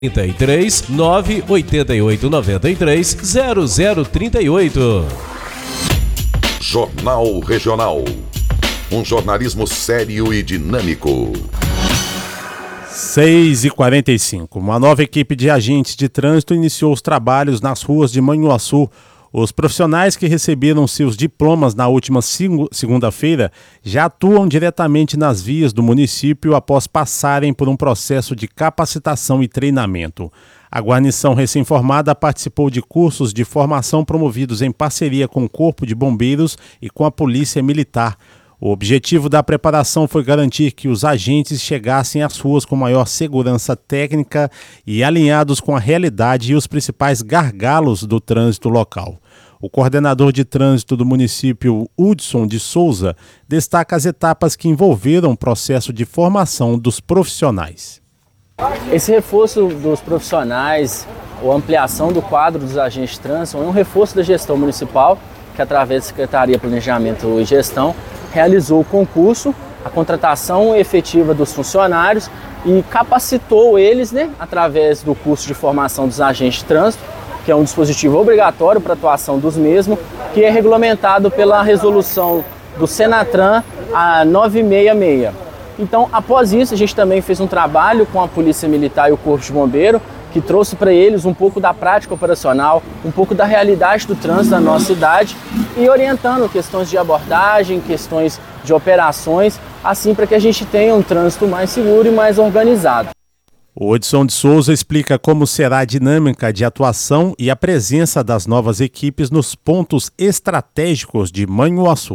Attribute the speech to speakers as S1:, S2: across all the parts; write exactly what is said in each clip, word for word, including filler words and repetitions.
S1: trinta e três, nove oito oito, nove três, zero zero trinta e oito.
S2: Jornal Regional. Um jornalismo sério e dinâmico.
S3: seis e quarenta e cinco. Uma nova equipe de agentes de trânsito iniciou os trabalhos nas ruas de Manhuaçu. Os profissionais que receberam seus diplomas na última segunda-feira já atuam diretamente nas vias do município após passarem por um processo de capacitação e treinamento. A guarnição recém-formada participou de cursos de formação promovidos em parceria com o Corpo de Bombeiros e com a Polícia Militar. O objetivo da preparação foi garantir que os agentes chegassem às ruas com maior segurança técnica e alinhados com a realidade e os principais gargalos do trânsito local. O coordenador de trânsito do município, Hudson de Souza, destaca as etapas que envolveram o processo de formação dos profissionais.
S4: Esse reforço dos profissionais, ou ampliação do quadro dos agentes de trânsito, é um reforço da gestão municipal, que através da Secretaria de Planejamento e Gestão, realizou o concurso, a contratação efetiva dos funcionários e capacitou eles, né, através do curso de formação dos agentes de trânsito, que é um dispositivo obrigatório para a atuação dos mesmos, que é regulamentado pela resolução do Senatran a novecentos e sessenta e seis. Então, após isso, a gente também fez um trabalho com a Polícia Militar e o Corpo de Bombeiro, que trouxe para eles um pouco da prática operacional, um pouco da realidade do trânsito da nossa cidade e orientando questões de abordagem, questões de operações, assim para que a gente tenha um trânsito mais seguro e mais organizado.
S3: O Hudson de Souza explica como será a dinâmica de atuação e a presença das novas equipes nos pontos estratégicos de Manhuaçu.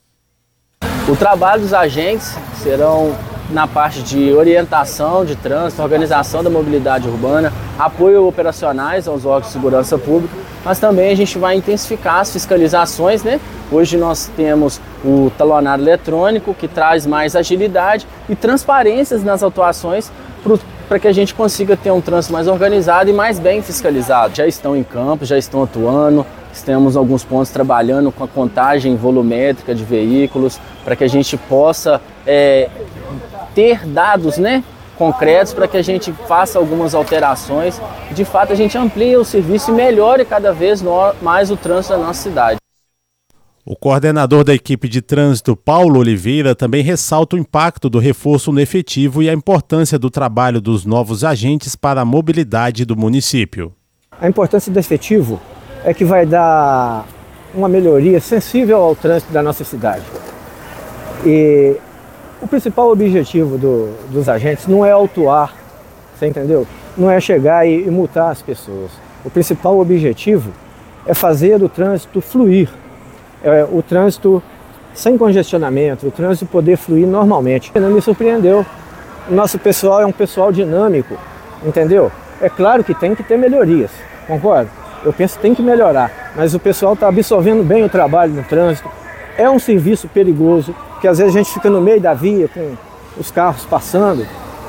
S4: O trabalho dos agentes serão na parte de orientação de trânsito, organização da mobilidade urbana, apoio operacionais aos órgãos de segurança pública, mas também a gente vai intensificar as fiscalizações, né? Hoje nós temos o talonário eletrônico, que traz mais agilidade e transparências nas autuações para que a gente consiga ter um trânsito mais organizado e mais bem fiscalizado. Já estão em campo, já estão atuando, temos alguns pontos trabalhando com a contagem volumétrica de veículos, para que a gente possa é, ter dados, né, concretos para que a gente faça algumas alterações e de fato a gente amplie o serviço e melhore cada vez mais o trânsito da nossa cidade.
S3: O coordenador da equipe de trânsito, Paulo Oliveira, também ressalta o impacto do reforço no efetivo e a importância do trabalho dos novos agentes para a mobilidade do município.
S5: A importância do efetivo é que vai dar uma melhoria sensível ao trânsito da nossa cidade. E o principal objetivo do, dos agentes não é autuar, você entendeu? Não é chegar e, e multar as pessoas. O principal objetivo é fazer o trânsito fluir, é, o trânsito sem congestionamento, o trânsito poder fluir normalmente. Não me surpreendeu, o nosso pessoal é um pessoal dinâmico, entendeu? É claro que tem que ter melhorias, concorda? Eu penso que tem que melhorar, mas o pessoal está absorvendo bem o trabalho no trânsito. É um serviço perigoso, que às vezes a gente fica no meio da via com os carros passando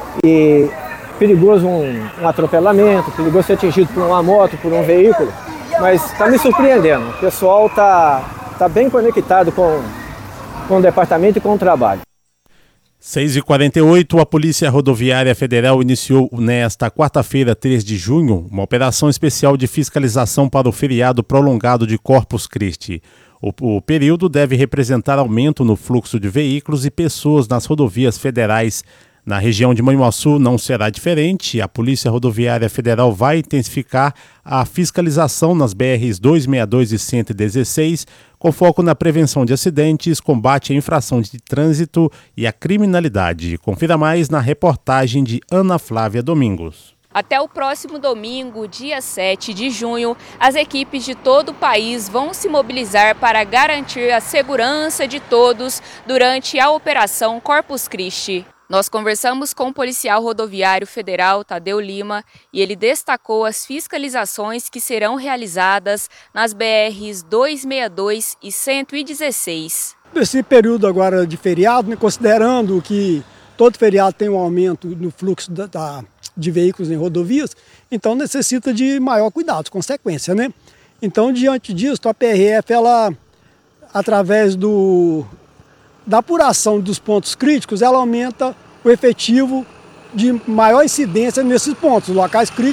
S5: e perigoso um, um atropelamento, perigoso ser atingido por uma moto, por um veículo, mas está me surpreendendo. O pessoal está tá bem conectado com, com o departamento e com o trabalho.
S3: seis e quarenta e oito, a Polícia Rodoviária Federal iniciou nesta quarta-feira, três de junho, uma operação especial de fiscalização para o feriado prolongado de Corpus Christi. O, o período deve representar aumento no fluxo de veículos e pessoas nas rodovias federais. Na região de Manhuaçu não será diferente. A Polícia Rodoviária Federal vai intensificar a fiscalização nas B Rs duzentos e sessenta e dois e cento e dezesseis, com foco na prevenção de acidentes, combate à infração de trânsito e à criminalidade. Confira mais na reportagem de Ana Flávia Domingos.
S6: Até o próximo domingo, dia sete de junho, as equipes de todo o país vão se mobilizar para garantir a segurança de todos durante a Operação Corpus Christi. Nós conversamos com o policial rodoviário federal Tadeu Lima e ele destacou as fiscalizações que serão realizadas nas B Rs duzentos e sessenta e dois e cento e dezesseis.
S7: Nesse período agora de feriado, né, considerando que todo feriado tem um aumento no fluxo da, da, de veículos em rodovias, então necessita de maior cuidado, consequência, né? Então, diante disso, a P R F, ela, através do... da apuração dos pontos críticos, ela aumenta o efetivo de maior incidência nesses pontos, locais críticos